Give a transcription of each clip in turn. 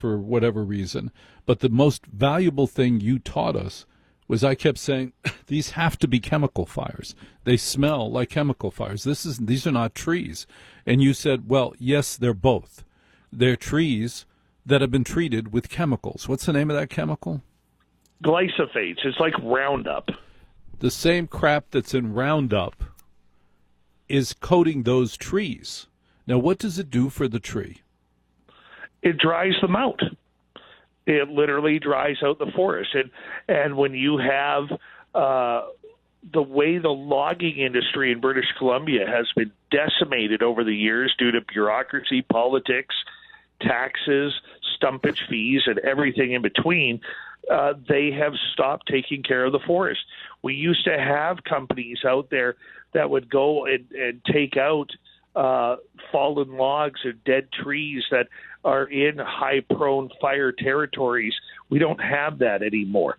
for whatever reason. But the most valuable thing you taught us was I kept saying, these have to be chemical fires. They smell like chemical fires. These are not trees. And you said, well, yes, they're both. They're trees that have been treated with chemicals. What's the name of that chemical? Glyphosates. It's like Roundup. The same crap that's in Roundup is coating those trees. Now, what does it do for the tree? It dries them out. It literally dries out the forest. And when you have the way the logging industry in British Columbia has been decimated over the years due to bureaucracy, politics, taxes, stumpage fees, and everything in between, they have stopped taking care of the forest. We used to have companies out there that would go and take out fallen logs or dead trees that are in high-prone fire territories. We don't have that anymore.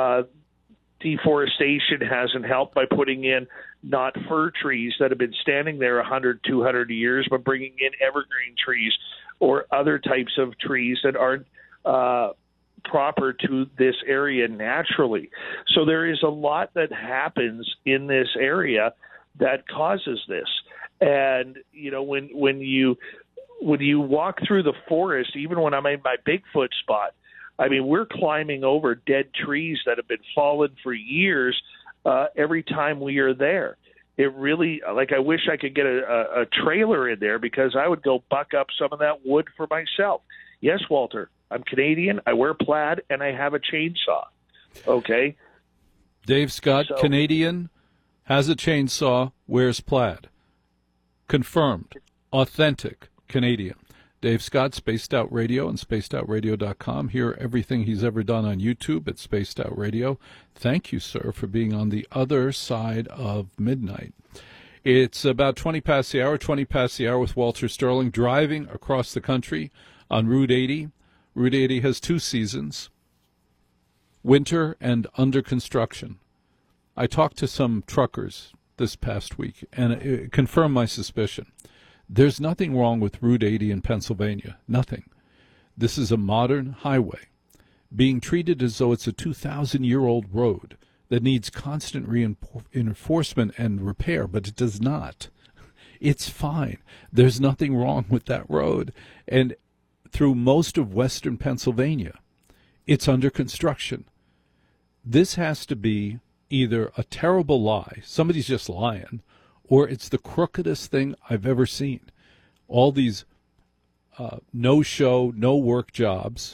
Deforestation hasn't helped by putting in not fir trees that have been standing there 100, 200 years, but bringing in evergreen trees or other types of trees that aren't proper to this area naturally. So there is a lot that happens in this area that causes this. And, you know, when you walk through the forest, even when I'm in my Bigfoot spot, I mean, we're climbing over dead trees that have been fallen for years every time we are there. It really, like, I wish I could get a trailer in there because I would go buck up some of that wood for myself. Yes, Walter, I'm Canadian, I wear plaid, and I have a chainsaw. Okay? Dave Scott, Canadian, has a chainsaw, wears plaid. Confirmed. Authentic Canadian. Dave Scott, Spaced Out Radio and spacedoutradio.com. Hear everything he's ever done on YouTube at Spaced Out Radio. Thank you, sir, for being on the other side of midnight. It's about 20 past the hour with Walter Sterling, driving across the country on Route 80. Route 80 has two seasons, winter and under construction. I talked to some truckers this past week, and it confirmed my suspicion. There's nothing wrong with Route 80 in Pennsylvania. Nothing. This is a modern highway being treated as though it's a 2,000-year-old road that needs constant reinforcement and repair, but it does not. It's fine. There's nothing wrong with that road. And through most of western Pennsylvania, it's under construction. This has to be either a terrible lie, somebody's just lying, or it's the crookedest thing I've ever seen. All these no-show, no-work jobs,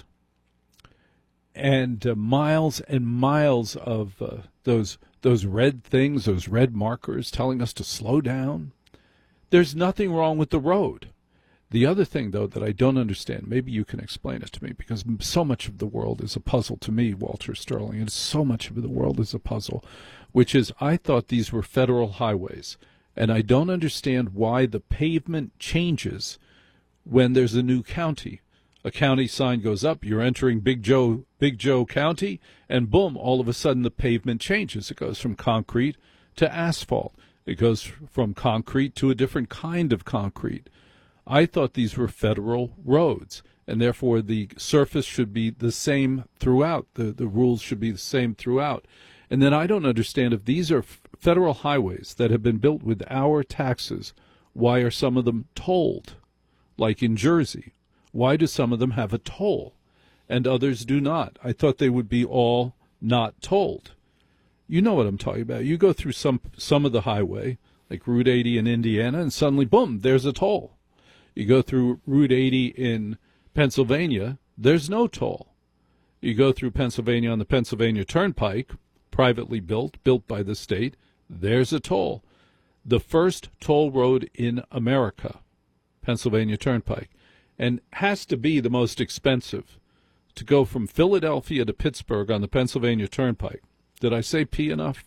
and miles of those red things, those red markers telling us to slow down. There's nothing wrong with the road. The other thing, though, that I don't understand, maybe you can explain it to me, because so much of the world is a puzzle to me, Walter Sterling, and so much of the world is a puzzle, which is I thought these were federal highways. And I don't understand why the pavement changes when there's a new county. A county sign goes up, you're entering Big Joe County, and boom, all of a sudden the pavement changes. It goes from concrete to asphalt. It goes from concrete to a different kind of concrete. I thought these were federal roads, and therefore the surface should be the same throughout. The rules should be the same throughout. And then I don't understand if these are federal highways that have been built with our taxes, why are some of them tolled? Like in Jersey, why do some of them have a toll and others do not? I thought they would be all not tolled. You know what I'm talking about. You go through some of the highway, like Route 80 in Indiana, and suddenly, boom, there's a toll. You go through Route 80 in Pennsylvania, there's no toll. You go through Pennsylvania on the Pennsylvania Turnpike, privately built by the state, there's a toll. The first toll road in America, Pennsylvania Turnpike, and has to be the most expensive to go from Philadelphia to Pittsburgh on the Pennsylvania Turnpike. Did I say P enough?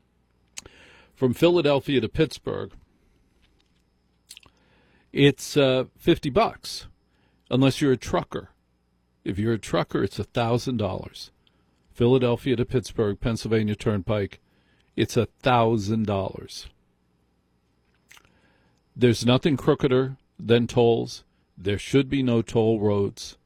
From Philadelphia to Pittsburgh, it's $50, unless you're a trucker. If you're a trucker, it's $1,000. Philadelphia to Pittsburgh, Pennsylvania Turnpike, it's $1,000. There's nothing crookeder than tolls. There should be no toll roads.